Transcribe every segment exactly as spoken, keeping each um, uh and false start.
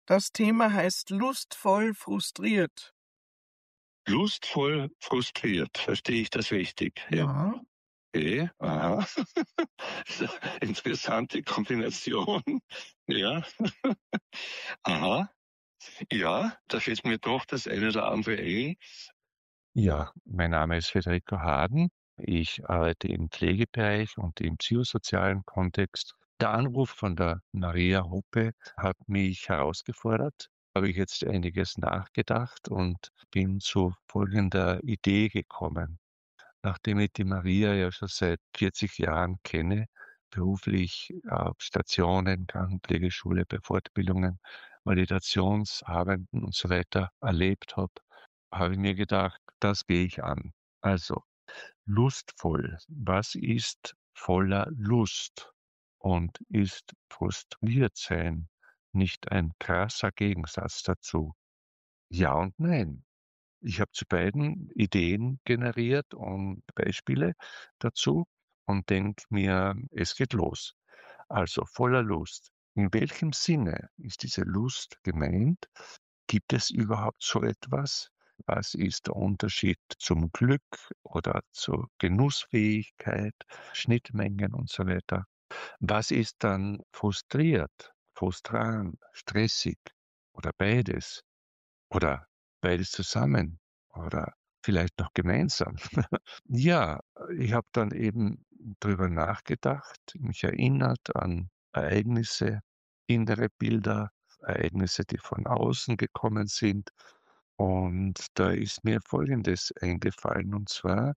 Das Thema heißt lustvoll frustriert. Lustvoll frustriert, verstehe ich das richtig? Ja. Okay, aha. Interessante Kombination. Ja. Aha. Ja, da fällt mir doch das eine oder andere ein. Ja, mein Name ist Federico Haden. Ich arbeite im Pflegebereich und im psychosozialen Kontext. Der Anruf von der Maria Hoppe hat mich herausgefordert. Habe ich jetzt einiges nachgedacht und bin zu folgender Idee gekommen. Nachdem ich die Maria ja schon seit vierzig Jahren kenne, beruflich auf Stationen, Krankenpflegeschule, bei Fortbildungen, Validationsarbeiten und so weiter erlebt habe, habe ich mir gedacht, das gehe ich an. Also lustvoll. Was ist voller Lust? Und ist frustriert sein nicht ein krasser Gegensatz dazu? Ja und nein. Ich habe zu beiden Ideen generiert und Beispiele dazu und denke mir, es geht los. Also voller Lust. In welchem Sinne ist diese Lust gemeint? Gibt es überhaupt so etwas? Was ist der Unterschied zum Glück oder zur Genussfähigkeit, Schnittmengen und so weiter? Was ist dann frustriert, frustrant, stressig oder beides? Oder beides zusammen oder vielleicht noch gemeinsam. Ja, ich habe dann eben drüber nachgedacht, mich erinnert an Ereignisse, innere Bilder, Ereignisse, die von außen gekommen sind. Und da ist mir Folgendes eingefallen, und zwar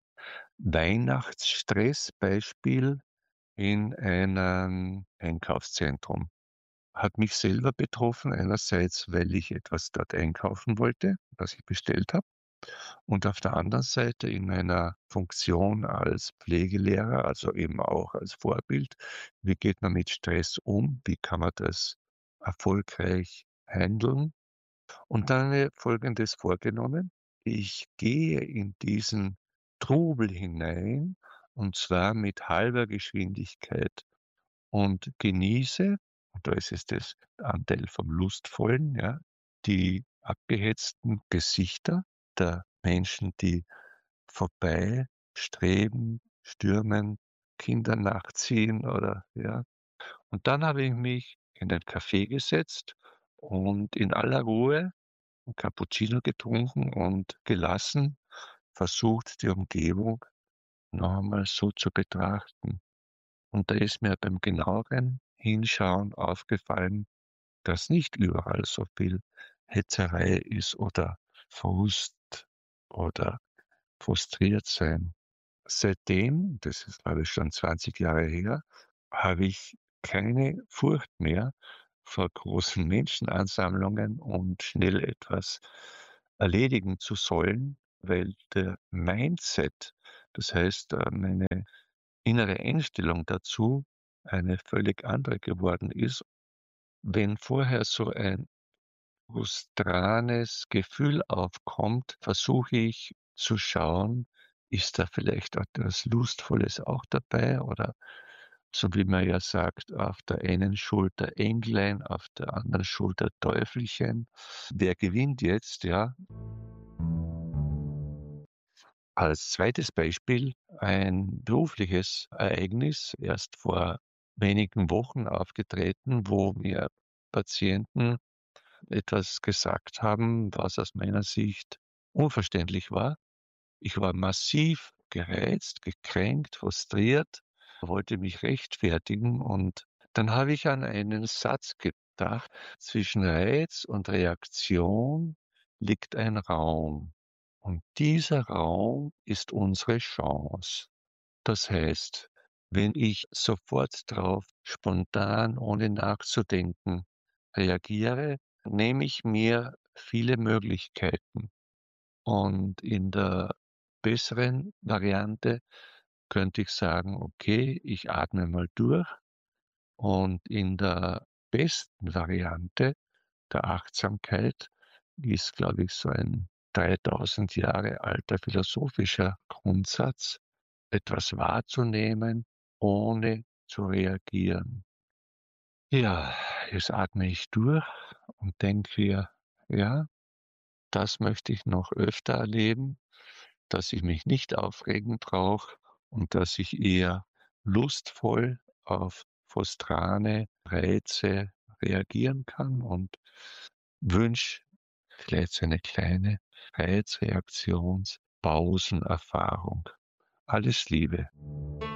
Weihnachtsstressbeispiel in einem Einkaufszentrum. Hat mich selber betroffen, einerseits, weil ich etwas dort einkaufen wollte, was ich bestellt habe, und auf der anderen Seite in meiner Funktion als Pflegelehrer, also eben auch als Vorbild. Wie geht man mit Stress um? Wie kann man das erfolgreich handeln? Und dann habe ich Folgendes vorgenommen: Ich gehe in diesen Trubel hinein, und zwar mit halber Geschwindigkeit, und genieße, und da ist es das Anteil vom Lustvollen, ja, die abgehetzten Gesichter der Menschen, die vorbei streben, stürmen, Kinder nachziehen oder ja. Und dann habe ich mich in ein Café gesetzt und in aller Ruhe 'n Cappuccino getrunken und gelassen versucht, die Umgebung noch einmal so zu betrachten. Und da ist mir beim genaueren Hinschauen aufgefallen, dass nicht überall so viel Hetzerei ist oder Frust oder frustriert sein. Seitdem, das ist glaube ich schon zwanzig Jahre her, habe ich keine Furcht mehr vor großen Menschenansammlungen und schnell etwas erledigen zu sollen, weil der Mindset, das heißt, äh, meine innere Einstellung dazu eine völlig andere geworden ist. Wenn vorher so ein frustranes Gefühl aufkommt, versuche ich zu schauen, ist da vielleicht etwas Lustvolles auch dabei, oder so wie man ja sagt, auf der einen Schulter Englein, auf der anderen Schulter Teufelchen. Wer gewinnt jetzt, ja? Als zweites Beispiel ein berufliches Ereignis, erst vor wenigen Wochen aufgetreten, wo mir Patienten etwas gesagt haben, was aus meiner Sicht unverständlich war. Ich war massiv gereizt, gekränkt, frustriert, wollte mich rechtfertigen, und dann habe ich an einen Satz gedacht: „Zwischen Reiz und Reaktion liegt ein Raum, und dieser Raum ist unsere Chance.“ Das heißt, wenn ich sofort drauf spontan, ohne nachzudenken, reagiere, nehme ich mir viele Möglichkeiten. Und in der besseren Variante könnte ich sagen: „Okay, ich atme mal durch.“ Und in der besten Variante der Achtsamkeit ist, glaube ich, so ein dreitausend Jahre alter philosophischer Grundsatz, etwas wahrzunehmen, ohne zu reagieren. Ja, jetzt atme ich durch und denke mir: „Ja, das möchte ich noch öfter erleben, dass ich mich nicht aufregen brauche und dass ich eher lustvoll auf frustrane Reize reagieren kann“, und wünsche vielleicht so eine kleine Reizreaktions-Pausenerfahrung. Alles Liebe.